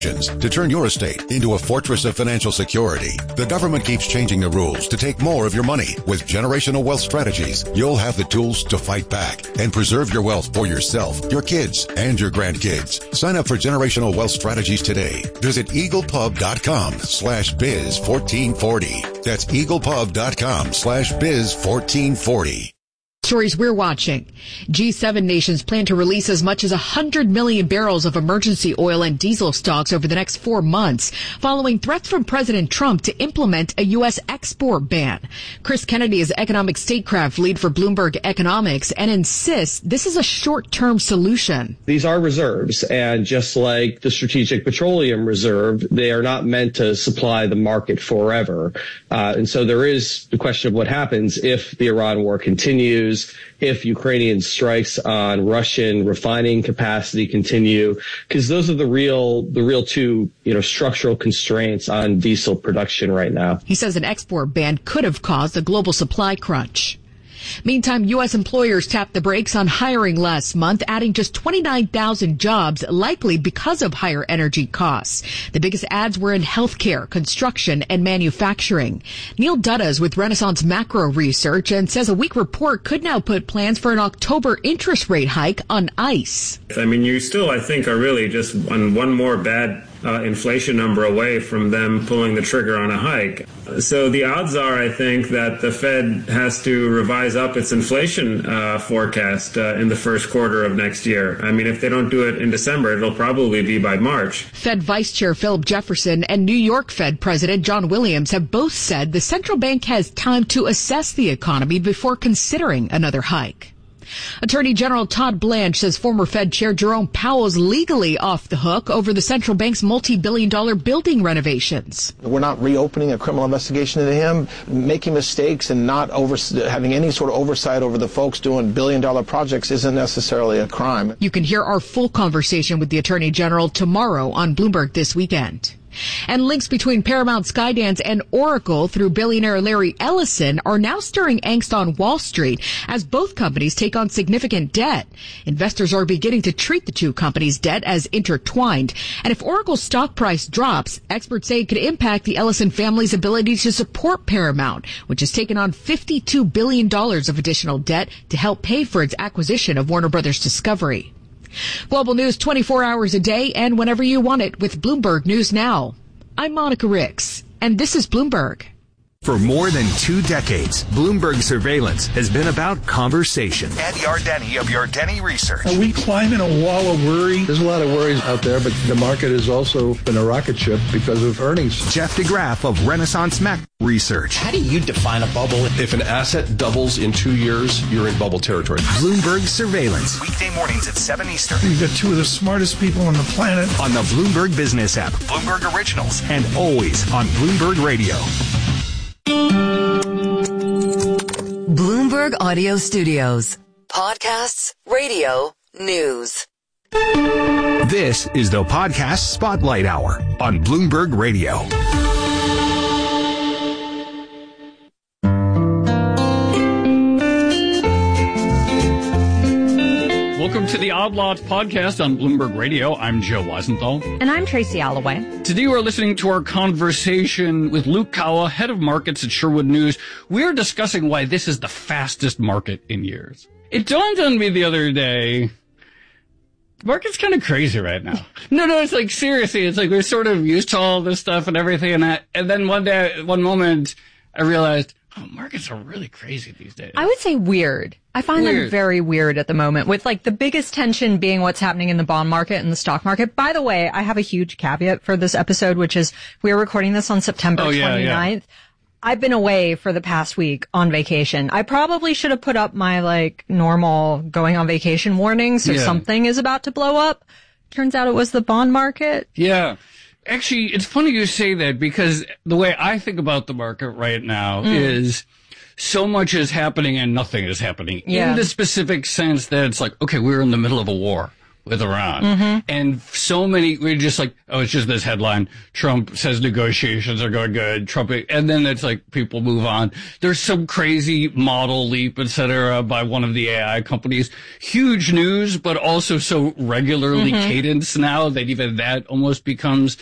to turn your estate into a fortress of financial security. The government keeps changing the rules to take more of your money. With Generational Wealth Strategies, you'll have the tools to fight back and preserve your wealth for yourself, your kids, and your grandkids. Sign up for Generational Wealth Strategies today. Visit eaglepub.com/biz1440. That's eaglepub.com/biz1440. Stories we're watching. G7 nations plan to release as much as 100 million barrels of emergency oil and diesel stocks over the next 4 months, following threats from President Trump to implement a U.S. export ban. Chris Kennedy is economic statecraft lead for Bloomberg Economics and insists this is a short-term solution. These are reserves, and just like the Strategic Petroleum Reserve, they are not meant to supply the market forever. And so there is the question of what happens if the Iran war continues, if Ukrainian strikes on Russian refining capacity continue, because those are the real two, structural constraints on diesel production right now. He says an export ban could have caused a global supply crunch. Meantime, U.S. employers tapped the brakes on hiring last month, adding just 29,000 jobs, likely because of higher energy costs. The biggest adds were in healthcare, construction, and manufacturing. Neil Dutta is with Renaissance Macro Research and says a weak report could now put plans for an October interest rate hike on ice. I mean, you still, I think, are really just on one more bad inflation number away from them pulling the trigger on a hike. So the odds are, I think, that the Fed has to revise up its inflation forecast in the first quarter of next year. I mean, if they don't do it in December, it'll probably be by March. Fed Vice Chair Philip Jefferson and New York Fed President John Williams have both said the central bank has time to assess the economy before considering another hike. Attorney General Todd Blanche says former Fed Chair Jerome Powell is legally off the hook over the central bank's multi-billion-dollar building renovations. We're not reopening a criminal investigation into him. Making mistakes and not having any sort of oversight over the folks doing billion-dollar projects isn't necessarily a crime. You can hear our full conversation with the Attorney General tomorrow on Bloomberg This Weekend. And links between Paramount, Skydance, and Oracle through billionaire Larry Ellison are now stirring angst on Wall Street as both companies take on significant debt. Investors are beginning to treat the two companies' debt as intertwined. And if Oracle's stock price drops, experts say it could impact the Ellison family's ability to support Paramount, which has taken on $52 billion of additional debt to help pay for its acquisition of Warner Brothers Discovery. Global news 24 hours a day and whenever you want it with Bloomberg News Now. I'm Monica Ricks, and this is Bloomberg. For more than 2 decades, Bloomberg Surveillance has been about conversation. Ed Yardeni of Yardeni Research. Are we climbing a wall of worry? There's a lot of worries out there, but the market has also been a rocket ship because of earnings. Jeff DeGraff of Renaissance Macro Research. How do you define a bubble? If an asset doubles in 2 years, you're in bubble territory. Bloomberg Surveillance. Weekday mornings at 7 Eastern. You've got two of the smartest people on the planet. On the Bloomberg Business app. Bloomberg Originals. And always on Bloomberg Radio. Bloomberg Audio Studios. Podcasts, radio, news. This is the Podcast Spotlight Hour on Bloomberg Radio. Welcome to the Odd Lots podcast on Bloomberg Radio. I'm Joe Weisenthal. And I'm Tracy Alloway. Today we're listening to our conversation with Luke Kawa, head of markets at Sherwood News. We're discussing why this is the fastest market in years. It dawned on me the other day, the market's kind of crazy right now. No, it's like, seriously, it's like we're sort of used to all this stuff and everything and that. And then one moment, I realized, markets are really crazy these days. I would say weird. I find them very weird at the moment, with like the biggest tension being what's happening in the bond market and the stock market. By the way, I have a huge caveat for this episode, which is we are recording this on September 29th. Yeah. I've been away for the past week on vacation. I probably should have put up my normal going on vacation warning, so something is about to blow up. Turns out it was the bond market. Yeah. Actually, it's funny you say that, because the way I think about the market right now is so much is happening and nothing is happening. In the specific sense that it's like, okay, we're in the middle of a war. with Iran. And so many, we're just like, oh, it's just this headline. Trump says negotiations are going good. And then it's like people move on. There's some crazy model leap, et cetera, by one of the AI companies. Huge news, but also so regularly cadenced now that even that almost becomes